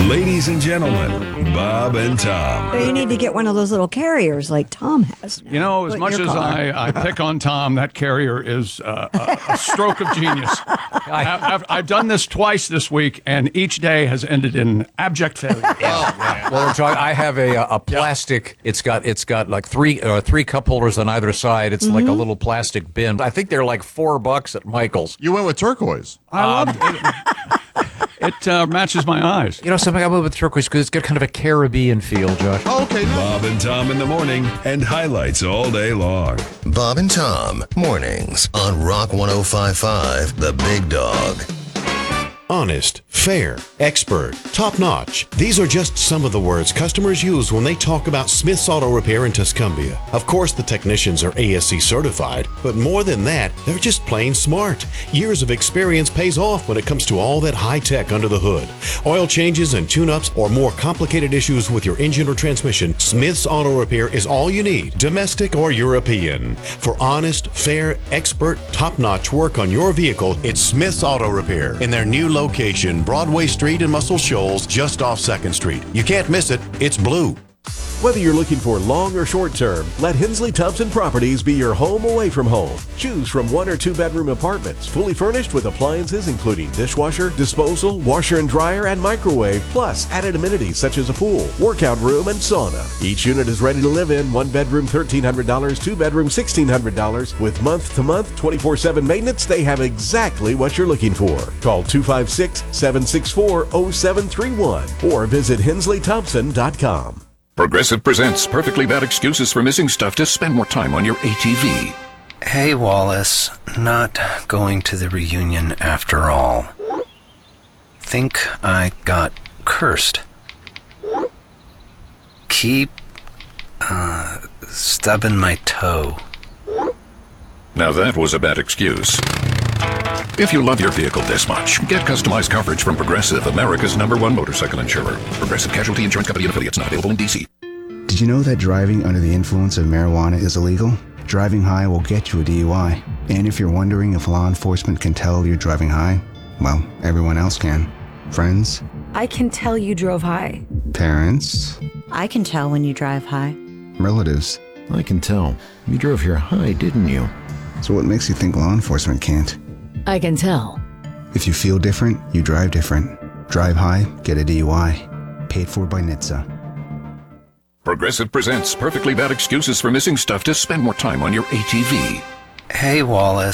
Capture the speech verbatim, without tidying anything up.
Ladies and gentlemen, Bob and Tom. So you need to get one of those little carriers like Tom has. You know, as Put in much your as car. I, I pick on Tom, that carrier is uh, a, a stroke of genius. I, I've, I've done this twice this week, and each day has ended in abject failure. Well, we're talking, I have a a plastic. It's got it's got like three uh, three cup holders on either side. It's like a little plastic bin. I think they're like four bucks at Michael's. You went with turquoise. I love it. It uh, matches my eyes. You know something? I went with turquoise because it's got kind of a Caribbean feel, Josh. Oh, okay. No. Bob and Tom in the morning and highlights all day long. Bob and Tom, mornings on Rock one oh five point five, The Big Dog. Honest, fair, expert, top-notch. These are just some of the words customers use when they talk about Smith's Auto Repair in Tuscumbia. Of course, the technicians are A S C certified, but more than that, they're just plain smart. Years of experience pays off when it comes to all that high-tech under the hood. Oil changes and tune-ups or more complicated issues with your engine or transmission, Smith's Auto Repair is all you need, domestic or European. For honest, fair, expert, top-notch work on your vehicle, it's Smith's Auto Repair in their new location, Broadway Street in Muscle Shoals, just off second Street. You can't miss it. It's blue. Whether you're looking for long or short term, let Hensley Thompson Properties be your home away from home. Choose from one or two bedroom apartments, fully furnished with appliances including dishwasher, disposal, washer and dryer, and microwave, plus added amenities such as a pool, workout room, and sauna. Each unit is ready to live in. One bedroom, thirteen hundred dollars, two bedroom, sixteen hundred dollars. With month-to-month, twenty-four seven maintenance, they have exactly what you're looking for. Call two five six, seven six four, zero seven three one or visit hensley thompson dot com. Progressive presents Perfectly Bad Excuses for Missing Stuff to Spend More Time on Your A T V. Hey, Wallace. Not going to the reunion after all. Think I got cursed. Keep, uh, stubbing my toe. Now that was a bad excuse. If you love your vehicle this much, get customized coverage from Progressive, America's number one motorcycle insurer. Progressive Casualty Insurance Company and affiliates, not available in D C. Did you know that driving under the influence of marijuana is illegal? Driving high will get you a D U I. And if you're wondering if law enforcement can tell you're driving high, well, everyone else can. Friends? I can tell you drove high. Parents? I can tell when you drive high. Relatives? I can tell. You drove here high, didn't you? So what makes you think law enforcement can't? I can tell. If you feel different, you drive different. Drive high, get a D U I. Paid for by N H T S A. Progressive presents Perfectly Bad Excuses for Missing Stuff to Spend More Time on Your A T V. Hey, Wallace.